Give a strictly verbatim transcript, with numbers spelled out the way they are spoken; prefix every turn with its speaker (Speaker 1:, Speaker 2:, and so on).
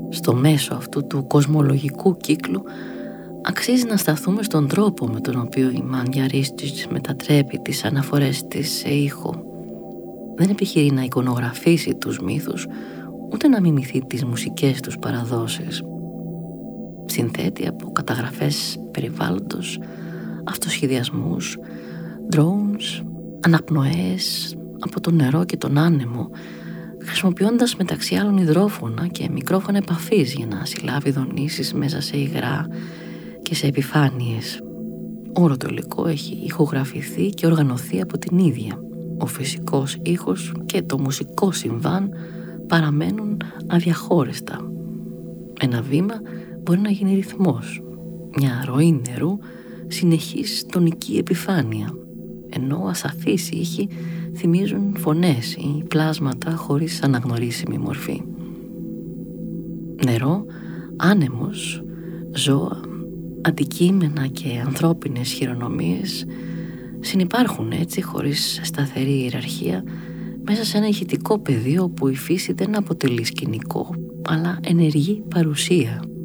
Speaker 1: Στο μέσο αυτού του κοσμολογικού κύκλου αξίζει να σταθούμε στον τρόπο με τον οποίο η Μάνια Ρίστιτς μετατρέπει τις αναφορές της σε ήχο. Δεν επιχειρεί να εικονογραφήσει τους μύθους, ούτε να μιμηθεί τις μουσικές τους παραδόσεις. Συνθέτει από καταγραφές περιβάλλοντος, αυτοσχεδιασμούς, drones, αναπνοές από το νερό και τον άνεμο, χρησιμοποιώντας μεταξύ άλλων υδρόφωνα και μικρόφωνα επαφής για να συλλάβει δονήσεις μέσα σε υγρά και σε επιφάνειες. Όλο το υλικό έχει ηχογραφηθεί και οργανωθεί από την ίδια. Ο φυσικός ήχος και το μουσικό συμβάν παραμένουν αδιαχώριστα. Ένα βήμα μπορεί να γίνει ρυθμός, μια ροή νερού συνεχής τονική επιφάνεια, ενώ ασαφείς ήχοι θυμίζουν φωνές ή πλάσματα χωρίς αναγνωρίσιμη μορφή. Νερό, άνεμος, ζώα, αντικείμενα και ανθρώπινες χειρονομίες συνυπάρχουν έτσι χωρίς σταθερή ιεραρχία μέσα σε ένα ηχητικό πεδίο όπου η φύση δεν αποτελεί σκηνικό, αλλά ενεργή παρουσία.